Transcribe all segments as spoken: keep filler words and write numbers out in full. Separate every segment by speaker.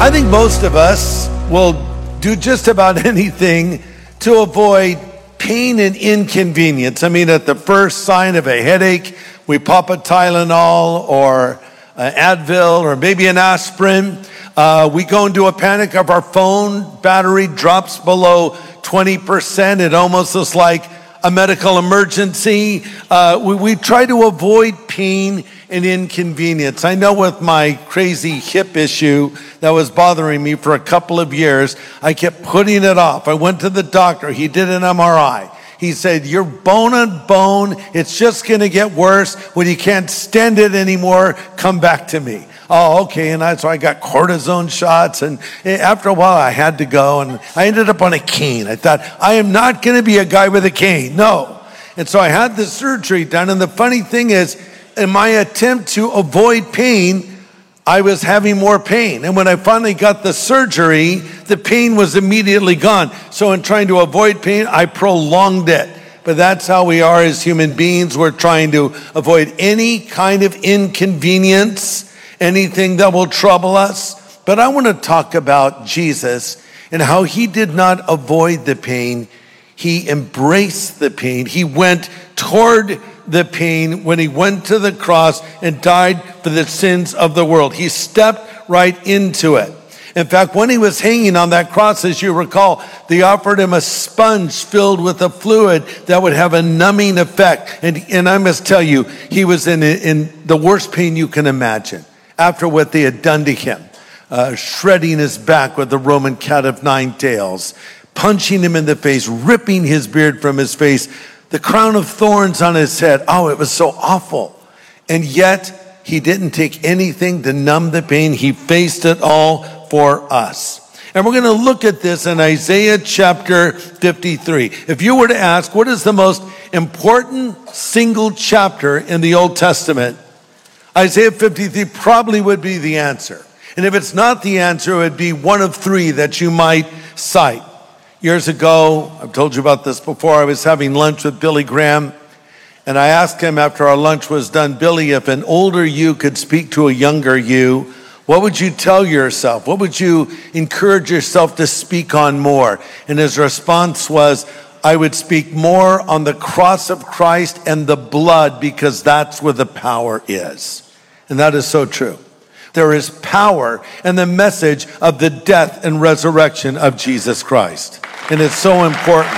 Speaker 1: I think most of us will do just about anything to avoid pain and inconvenience. I mean, at the first sign of a headache, we pop a Tylenol or an Advil or maybe an aspirin. Uh, we go into a panic of our phone battery drops below twenty percent. It almost looks like a medical emergency. Uh, we, we try to avoid pain and inconvenience. I know with my crazy hip issue that was bothering me for a couple of years, I kept putting it off. I went to the doctor. He did an M R I. He said, you're bone on bone. It's just going to get worse. When you can't stand it anymore, come back to me. Oh, okay. And I, so I got cortisone shots. And after a while, I had to go. And I ended up on a cane. I thought, I am not going to be a guy with a cane. No. And so I had the surgery done. And the funny thing is, in my attempt to avoid pain, I was having more pain. And when I finally got the surgery, the pain was immediately gone. So in trying to avoid pain, I prolonged it. But that's how we are as human beings. We're trying to avoid any kind of inconvenience, anything that will trouble us. But I want to talk about Jesus and how he did not avoid the pain. He embraced the pain. He went toward the pain when he went to the cross and died for the sins of the world. He stepped right into it. In fact, when he was hanging on that cross, as you recall, they offered him a sponge filled with a fluid that would have a numbing effect. And, and I must tell you, he was in, in the worst pain you can imagine after what they had done to him, uh, shredding his back with the Roman cat of nine tails, punching him in the face, ripping his beard from his face, the crown of thorns on his head. Oh, it was so awful. And yet, he didn't take anything to numb the pain. He faced it all for us. And we're going to look at this in Isaiah chapter fifty-three. If you were to ask, what is the most important single chapter in the Old Testament? Isaiah fifty-three probably would be the answer. And if it's not the answer, it would be one of three that you might cite. Years ago, I've told you about this before, I was having lunch with Billy Graham, and I asked him after our lunch was done, Billy, if an older you could speak to a younger you, what would you tell yourself? What would you encourage yourself to speak on more? And his response was, I would speak more on the cross of Christ and the blood, because that's where the power is. And that is so true. There is power in the message of the death and resurrection of Jesus Christ. And it's so important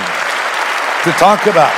Speaker 1: to talk about.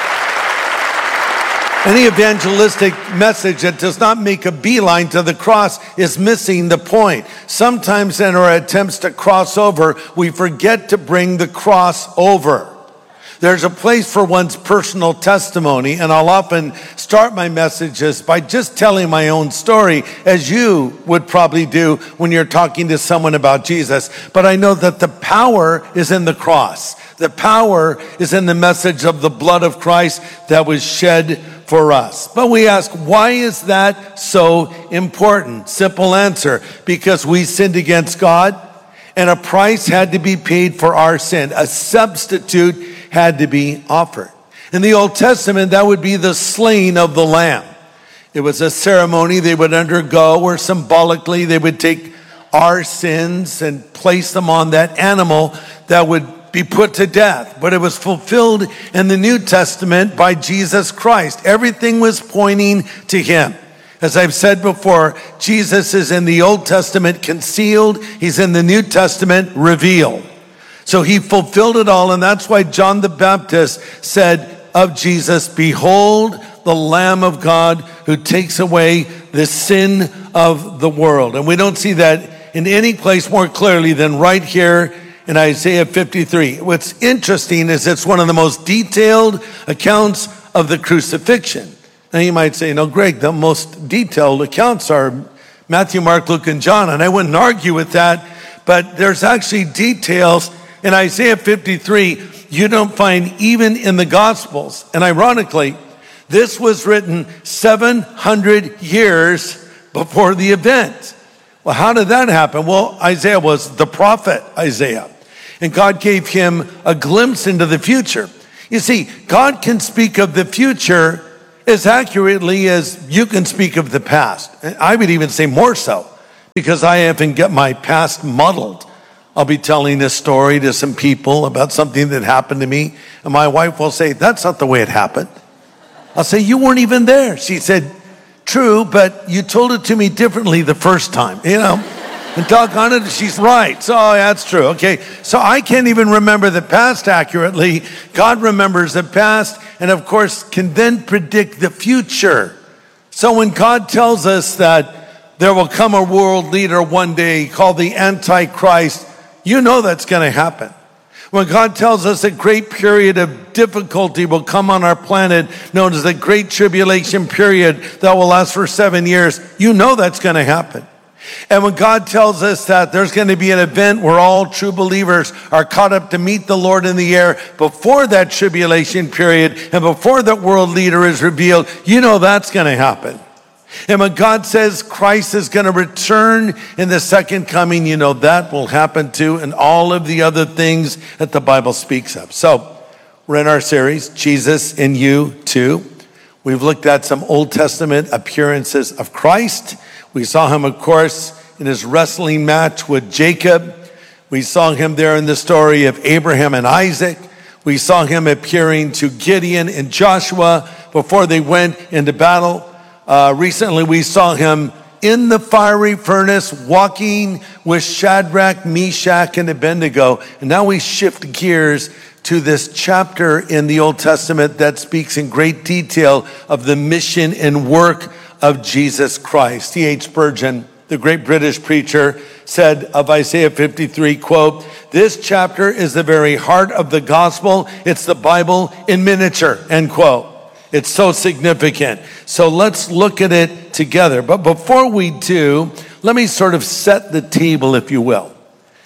Speaker 1: Any evangelistic message that does not make a beeline to the cross is missing the point. Sometimes in our attempts to cross over, we forget to bring the cross over. There's a place for one's personal testimony, and I'll often start my messages by just telling my own story, as you would probably do when you're talking to someone about Jesus. But I know that the power is in the cross. The power is in the message of the blood of Christ that was shed for us. But we ask, why is that so important? Simple answer, because we sinned against God, and a price had to be paid for our sin. A substitute had to be offered. In the Old Testament, that would be the slaying of the lamb. It was a ceremony they would undergo where symbolically they would take our sins and place them on that animal that would be put to death. But it was fulfilled in the New Testament by Jesus Christ. Everything was pointing to him. As I've said before, Jesus is in the Old Testament concealed. He's in the New Testament revealed. So he fulfilled it all, and that's why John the Baptist said of Jesus, behold the Lamb of God who takes away the sin of the world. And we don't see that in any place more clearly than right here in Isaiah fifty-three. What's interesting is it's one of the most detailed accounts of the crucifixion. Now you might say, no, Greg, the most detailed accounts are Matthew, Mark, Luke, and John, and I wouldn't argue with that, but there's actually details in Isaiah fifty-three you don't find even in the Gospels. And ironically, this was written seven hundred years before the event. Well, how did that happen? Well, Isaiah was the prophet Isaiah, and God gave him a glimpse into the future. You see, God can speak of the future as accurately as you can speak of the past. I would even say more so, because I often get my past muddled. I'll be telling this story to some people about something that happened to me, and my wife will say, that's not the way it happened. I'll say, you weren't even there. She said, true, but you told it to me differently the first time, you know? And doggone it, she's right. So oh, that's true. Okay, so I can't even remember the past accurately. God remembers the past, and of course can then predict the future. So when God tells us that there will come a world leader one day called the Antichrist, you know that's going to happen. When God tells us a great period of difficulty will come on our planet, known as the Great Tribulation period that will last for seven years, you know that's going to happen. And when God tells us that there's going to be an event where all true believers are caught up to meet the Lord in the air before that tribulation period and before that world leader is revealed, you know that's going to happen. And when God says Christ is going to return in the second coming, you know that will happen too, and all of the other things that the Bible speaks of. So we're in our series, Jesus in You Too. We've looked at some Old Testament appearances of Christ. We saw him, of course, in his wrestling match with Jacob. We saw him there in the story of Abraham and Isaac. We saw him appearing to Gideon and Joshua before they went into battle. Uh, recently, we saw him in the fiery furnace walking with Shadrach, Meshach, and Abednego. And now we shift gears to this chapter in the Old Testament that speaks in great detail of the mission and work of Jesus Christ. T H Spurgeon, the great British preacher, said of Isaiah fifty-three, quote, this chapter is the very heart of the gospel. It's the Bible in miniature, end quote. It's so significant. So let's look at it together. But before we do, let me sort of set the table, if you will.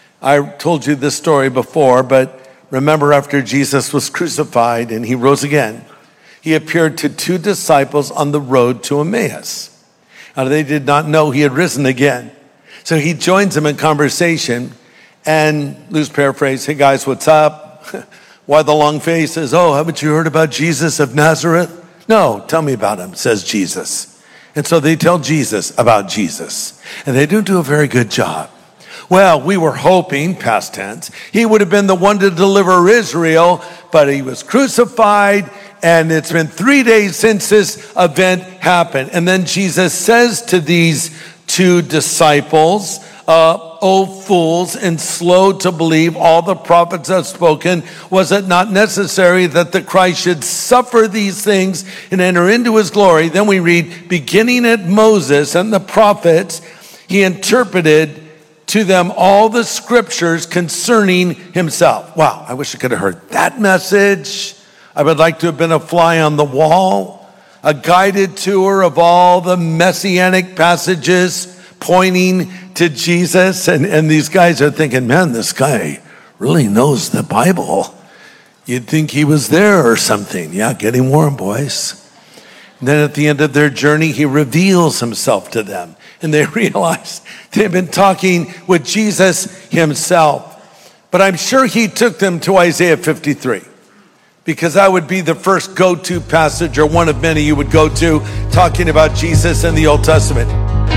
Speaker 1: I told you this story before, but remember after Jesus was crucified and he rose again, he appeared to two disciples on the road to Emmaus. Now, they did not know he had risen again. So he joins them in conversation and, loose paraphrase, hey guys, what's up? Why the long faces? Oh, haven't you heard about Jesus of Nazareth? No, tell me about him, says Jesus. And so they tell Jesus about Jesus. And they don't do a very good job. Well, we were hoping, past tense, he would have been the one to deliver Israel, but he was crucified, and it's been three days since this event happened. And then Jesus says to these two disciples, uh, O fools, and slow to believe all the prophets have spoken, was it not necessary that the Christ should suffer these things and enter into his glory? Then we read, beginning at Moses and the prophets, he interpreted to them all the scriptures concerning himself. Wow, I wish I could have heard that message. I would like to have been a fly on the wall, a guided tour of all the messianic passages pointing to Jesus. And, and these guys are thinking, man, this guy really knows the Bible. You'd think he was there or something. Yeah, getting warm, boys. And then at the end of their journey, he reveals himself to them. And they realize they've been talking with Jesus himself. But I'm sure he took them to Isaiah fifty-three, because that would be the first go-to passage, or one of many you would go to, talking about Jesus in the Old Testament.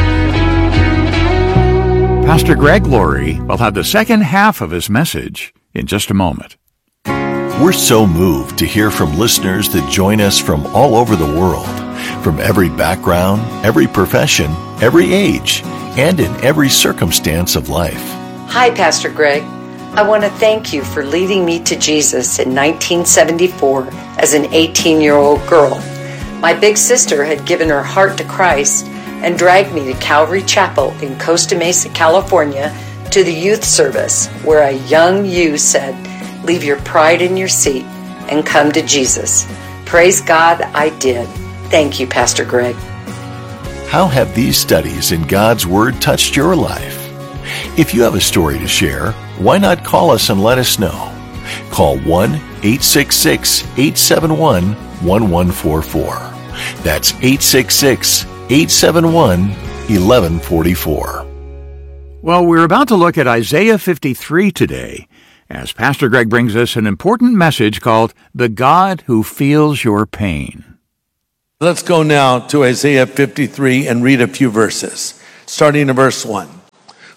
Speaker 2: Pastor Greg Laurie will have the second half of his message in just a moment.
Speaker 3: We're so moved to hear from listeners that join us from all over the world, from every background, every profession, every age, and in every circumstance of life.
Speaker 4: Hi, Pastor Greg. I want to thank you for leading me to Jesus in nineteen seventy-four as an eighteen-year-old girl. My big sister had given her heart to Christ and dragged me to Calvary Chapel in Costa Mesa, California, to the youth service, where a young you said, leave your pride in your seat and come to Jesus. Praise God, I did. Thank you, Pastor Greg.
Speaker 3: How have these studies in God's Word touched your life? If you have a story to share, why not call us and let us know? Call one eight six six, eight seven one, one one four four. That's eight six six, eight seven one, one one four four.
Speaker 2: Well, we're about to look at Isaiah fifty-three today, as Pastor Greg brings us an important message called The God Who Feels Your Pain.
Speaker 1: Let's go now to Isaiah fifty-three and read a few verses, starting in verse one.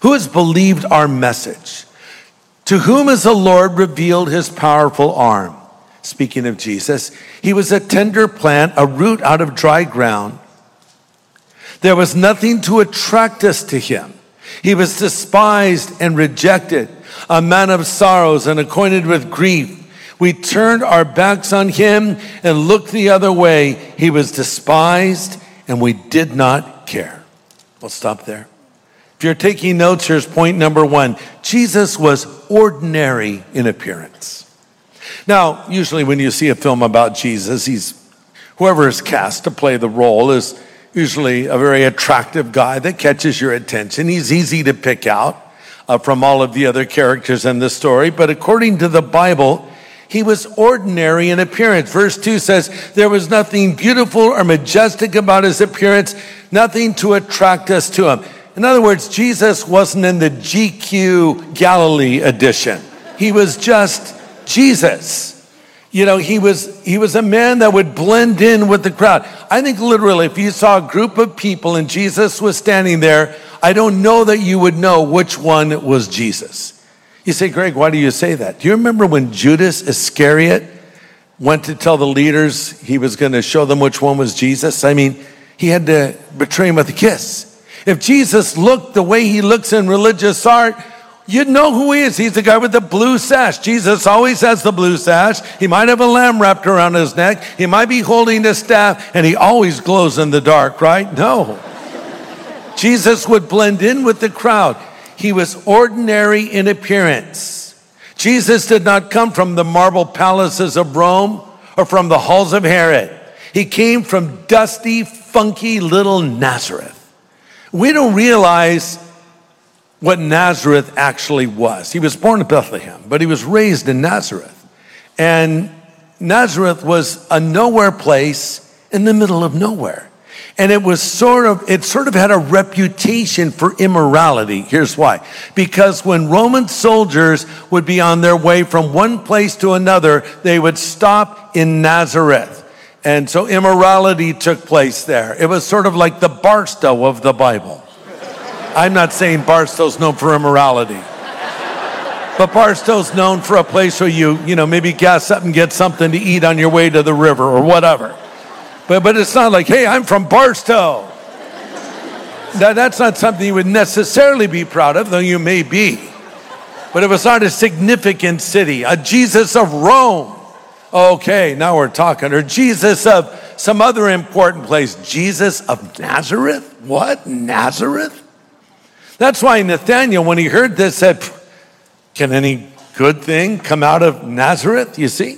Speaker 1: Who has believed our message? To whom has the Lord revealed his powerful arm? Speaking of Jesus, he was a tender plant, a root out of dry ground. There was nothing to attract us to him. He was despised and rejected, a man of sorrows and acquainted with grief. We turned our backs on him and looked the other way. He was despised and we did not care. We'll stop there. If you're taking notes, here's point number one. Jesus was ordinary in appearance. Now, usually when you see a film about Jesus, he's whoever is cast to play the role is usually a very attractive guy that catches your attention. He's easy to pick out uh, from all of the other characters in the story. But according to the Bible, he was ordinary in appearance. Verse two says, there was nothing beautiful or majestic about his appearance, nothing to attract us to him. In other words, Jesus wasn't in the G Q Galilee edition. He was just Jesus. You know, he was he was a man that would blend in with the crowd. I think literally if you saw a group of people and Jesus was standing there, I don't know that you would know which one was Jesus. You say, Greg, why do you say that? Do you remember when Judas Iscariot went to tell the leaders he was going to show them which one was Jesus? I mean, he had to betray him with a kiss. If Jesus looked the way he looks in religious art, you'd know who he is. He's the guy with the blue sash. Jesus always has the blue sash. He might have a lamb wrapped around his neck. He might be holding a staff, and he always glows in the dark, right? No. Jesus would blend in with the crowd. He was ordinary in appearance. Jesus did not come from the marble palaces of Rome or from the halls of Herod. He came from dusty, funky little Nazareth. We don't realize what Nazareth actually was. He was born in Bethlehem, but he was raised in Nazareth. And Nazareth was a nowhere place in the middle of nowhere. And it was sort of, it sort of had a reputation for immorality. Here's why. Because when Roman soldiers would be on their way from one place to another, they would stop in Nazareth. And so immorality took place there. It was sort of like the Barstow of the Bible. I'm not saying Barstow's known for immorality. But Barstow's known for a place where you, you know, maybe gas up and get something to eat on your way to the river or whatever. But but it's not like, hey, I'm from Barstow. That, that's not something you would necessarily be proud of, though you may be. But it was not a significant city. A Jesus of Rome. Okay, now we're talking. Or Jesus of some other important place. Jesus of Nazareth? What? Nazareth? That's why Nathanael, when he heard this, said, can any good thing come out of Nazareth? You see?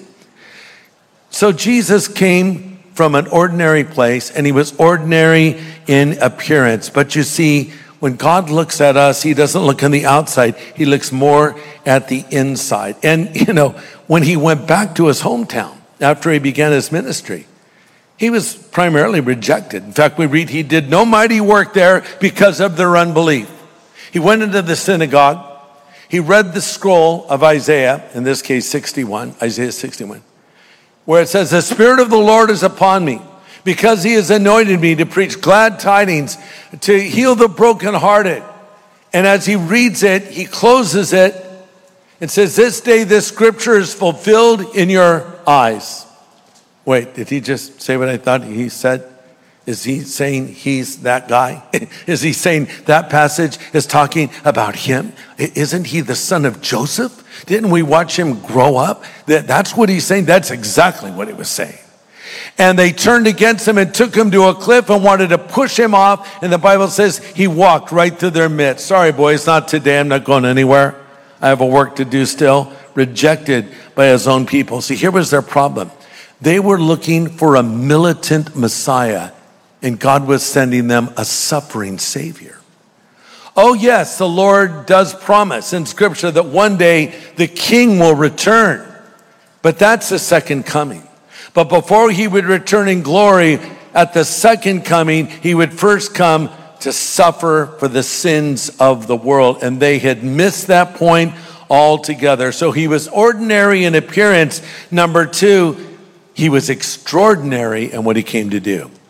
Speaker 1: So Jesus came from an ordinary place, and he was ordinary in appearance. But you see, when God looks at us, he doesn't look on the outside. He looks more at the inside. And, you know, when he went back to his hometown after he began his ministry, he was primarily rejected. In fact, we read he did no mighty work there because of their unbelief. He went into the synagogue. He read the scroll of Isaiah, in this case sixty-one, Isaiah sixty-one, where it says, the Spirit of the Lord is upon me, because he has anointed me to preach glad tidings, to heal the brokenhearted. And as he reads it, he closes it and says, this day this scripture is fulfilled in your eyes. Wait, did he just say what I thought he said? Is he saying he's that guy? Is he saying that passage is talking about him? Isn't he the son of Joseph? Didn't we watch him grow up? That's what he's saying. That's exactly what he was saying. And they turned against him and took him to a cliff and wanted to push him off. And the Bible says he walked right through their midst. Sorry, boys, not today. I'm not going anywhere. I have a work to do still. Rejected by his own people. See, here was their problem. They were looking for a militant Messiah, and God was sending them a suffering Savior. Oh yes, the Lord does promise in Scripture that one day the King will return. But that's the second coming. But before he would return in glory, at the second coming, he would first come to suffer for the sins of the world. And they had missed that point altogether. So he was ordinary in appearance. Number two, he was extraordinary in what he came to do.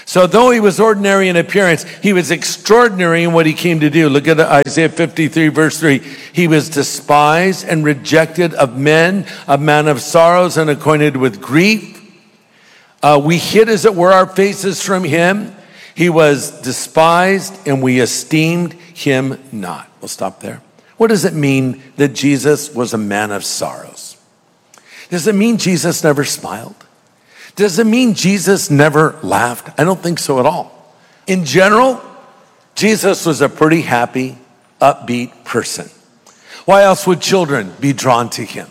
Speaker 1: So though he was ordinary in appearance, he was extraordinary in what he came to do. Look at Isaiah fifty-three, verse three. He was despised and rejected of men, a man of sorrows and acquainted with grief. Uh, we hid, as it were, our faces from him. He was despised and we esteemed him not. We'll stop there. What does it mean that Jesus was a man of sorrows? Does it mean Jesus never smiled? Does it mean Jesus never laughed? I don't think so at all. In general, Jesus was a pretty happy, upbeat person. Why else would children be drawn to him?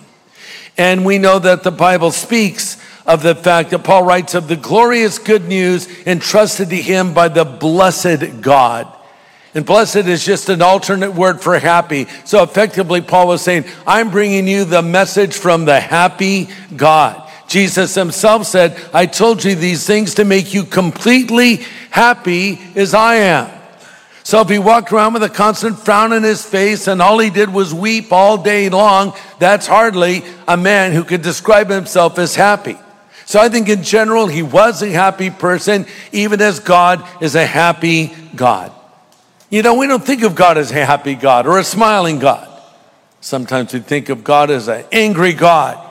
Speaker 1: And we know that the Bible speaks of the fact that Paul writes of the glorious good news entrusted to him by the blessed God. And blessed is just an alternate word for happy. So effectively, Paul was saying, I'm bringing you the message from the happy God. Jesus himself said, I told you these things to make you completely happy as I am. So if he walked around with a constant frown on his face and all he did was weep all day long, that's hardly a man who could describe himself as happy. So I think in general, he was a happy person, even as God is a happy God. You know, we don't think of God as a happy God or a smiling God. Sometimes we think of God as an angry God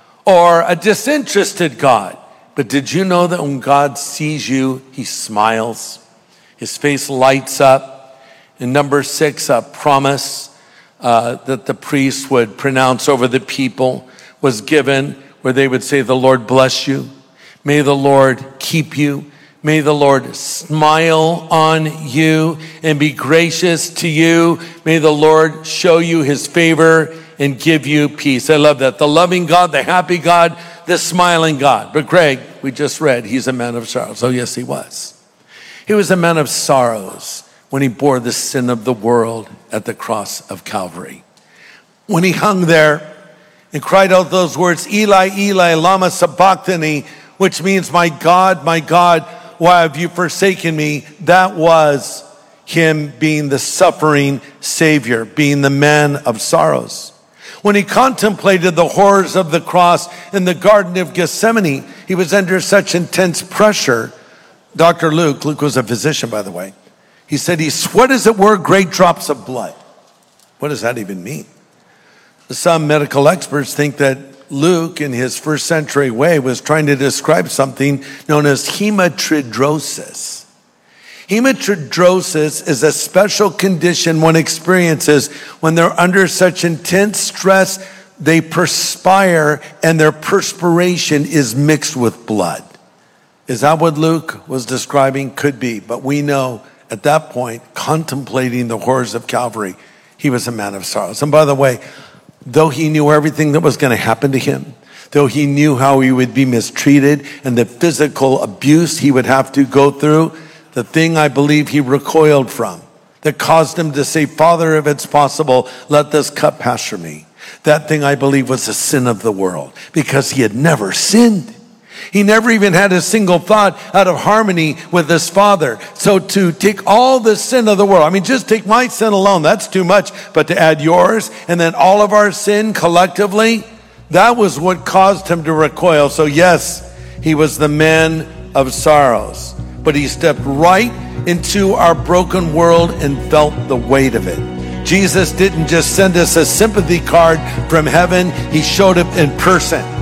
Speaker 1: or a disinterested God. But did you know that when God sees you, he smiles? His face lights up. In number six, a promise uh, that the priest would pronounce over the people was given, where they would say, the Lord bless you. May the Lord keep you. May the Lord smile on you and be gracious to you. May the Lord show you his favor and give you peace. I love that. The loving God, the happy God, the smiling God. But Greg, we just read, he's a man of sorrows. Oh, yes, he was. He was a man of sorrows when he bore the sin of the world at the cross of Calvary. When he hung there and cried out those words, Eli, Eli, lama sabachthani, which means, my God, my God, why have you forsaken me? That was him being the suffering Savior, being the man of sorrows. When he contemplated the horrors of the cross in the Garden of Gethsemane, he was under such intense pressure. Doctor Luke, Luke was a physician, by the way, he said he sweat as it were great drops of blood. What does that even mean? Some medical experts think that Luke, in his first century way, was trying to describe something known as hematidrosis. Hematidrosis is a special condition one experiences when they're under such intense stress, they perspire and their perspiration is mixed with blood. Is that what Luke was describing? Could be. But we know at that point, contemplating the horrors of Calvary, he was a man of sorrows. And by the way, though he knew everything that was going to happen to him, though he knew how he would be mistreated and the physical abuse he would have to go through, the thing I believe he recoiled from that caused him to say, Father, if it's possible, let this cup pass from me. That thing I believe was the sin of the world, because he had never sinned. He never even had a single thought out of harmony with his Father. So to take all the sin of the world, I mean, just take my sin alone, that's too much. But to add yours and then all of our sin collectively, that was what caused him to recoil. So yes, he was the man of sorrows, but he stepped right into our broken world and felt the weight of it. Jesus didn't just send us a sympathy card from heaven, he showed up in person.